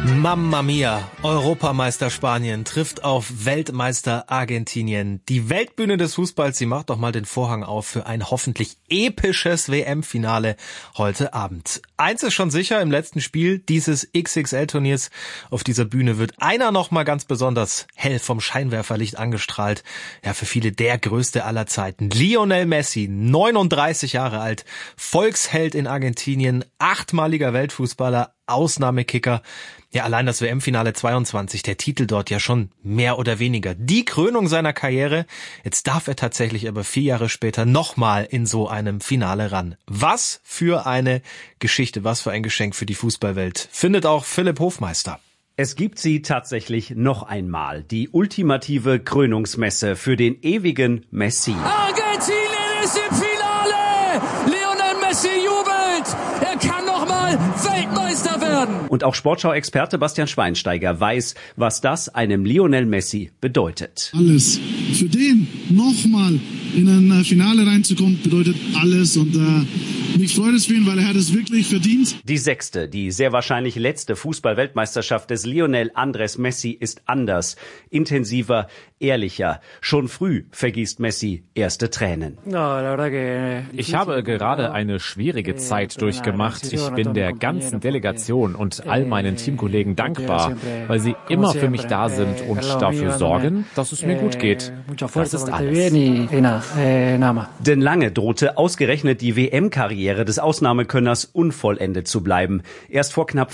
Mamma mia, Europameister Spanien trifft auf Weltmeister Argentinien. Die Weltbühne des Fußballs, sie macht doch mal den Vorhang auf für ein hoffentlich episches WM-Finale heute Abend. Eins ist schon sicher, im letzten Spiel dieses XXL-Turniers auf dieser Bühne wird einer noch mal ganz besonders hell vom Scheinwerferlicht angestrahlt. Ja, für viele der größte aller Zeiten. Lionel Messi, 39 Jahre alt, Volksheld in Argentinien, 8-maliger Weltfußballer, Ausnahmekicker. Ja, allein das WM-Finale 22, der Titel dort ja schon mehr oder weniger die Krönung seiner Karriere. Jetzt darf er tatsächlich aber 4 Jahre später nochmal in so einem Finale ran. Was für eine Geschichte, was für ein Geschenk für die Fußballwelt, findet auch Philipp Hofmeister. Es gibt sie tatsächlich noch einmal, die ultimative Krönungsmesse für den ewigen Messi. Argentinien ist im Finale! Lionel Messi jubelt! Er kann nochmal Weltmeister werden! Und auch Sportschau-Experte Bastian Schweinsteiger weiß, was das einem Lionel Messi bedeutet. Alles. Für den nochmal in ein Finale reinzukommen, bedeutet alles. Und mich freut es für ihn, weil er hat es wirklich verdient. Die 6., die sehr wahrscheinlich letzte Fußball-Weltmeisterschaft des Lionel Andrés Messi ist anders, intensiver, ehrlicher. Schon früh vergießt Messi erste Tränen. Ich habe gerade eine schwierige Zeit durchgemacht. Ich bin der ganzen Delegation und all meinen Teamkollegen dankbar, weil sie immer für mich da sind und dafür sorgen, dass es mir gut geht. Das ist alles. Denn lange drohte ausgerechnet die WM-Karriere des Ausnahmekönners unvollendet zu bleiben. Erst vor knapp